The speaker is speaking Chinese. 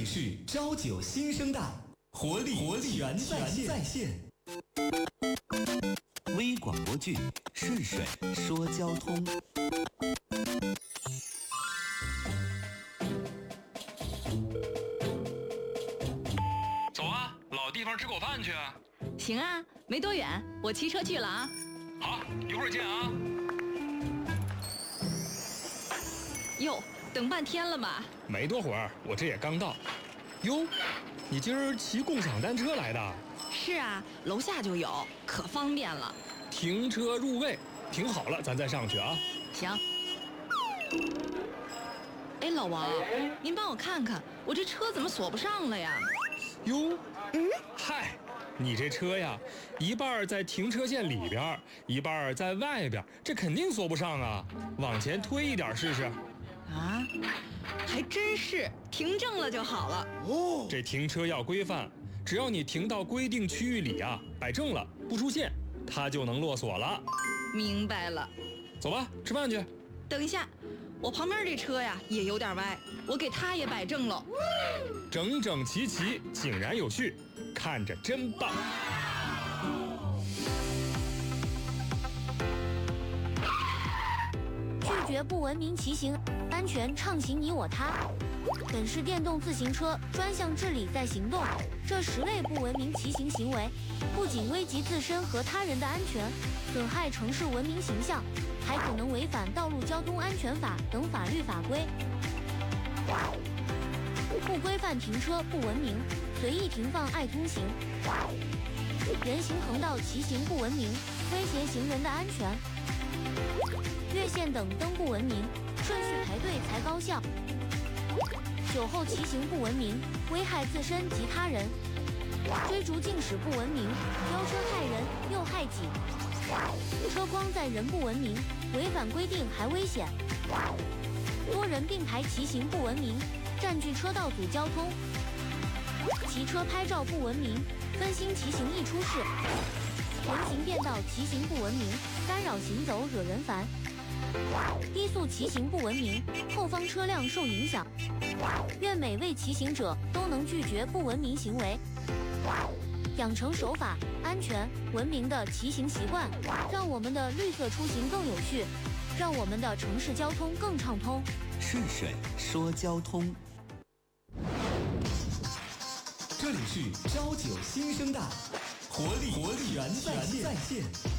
是朝9新生代，活力全在线。 微广播剧《顺水说交通》。 走啊，老地方吃口饭去啊！ 行啊，没多远，我骑车去了啊。 好，一会儿见啊。 哟，等半天了吧？ 没多会儿，我这也刚到。哟，你今儿骑共享单车来的？ 是啊，楼下就有，可方便了。 停车入位，停好了，咱再上去啊。 行。哎，老王，您帮我看看，我这车怎么锁不上了呀？ 哟，嗨，你这车呀，一半在停车线里边，一半在外边，这肯定锁不上啊。往前推一点试试。 啊，还真是，停正了就好了。 哦，这停车要规范，只要你停到规定区域里啊，摆正了，不出现，它就能落锁了。 明白了。 走吧，吃饭去。 等一下，我旁边这车呀也有点歪，我给它也摆正了。 整整齐齐，井然有序，看着真棒。 拒绝不文明骑行，安全畅行你我他。本市电动自行车专项治理在行动，这10类不文明骑行行为，不仅危及自身和他人的安全，损害城市文明形象，还可能违反《道路交通安全法》等法律法规。不规范停车不文明，随意停放爱通行，人行横道骑行不文明，威胁行人的安全。越线等灯不文明，顺序排队才高效。酒后骑行不文明，危害自身及他人。追逐竞驶不文明，飙车害人又害己。车筐载人不文明，违反规定还危险。多人并排骑行不文明，占据车道阻交通。骑车拍照不文明，分心骑行易出事。人行便道骑行不文明，干扰行走惹人烦。低速骑行不文明，后方车辆受影响。愿每位骑行者都能拒绝不文明行为，养成守法、安全、文明的骑行习惯，让我们的绿色出行更有序，让我们的城市交通更畅通。 顺水说交通。 这里是朝9新生代，活力全在线。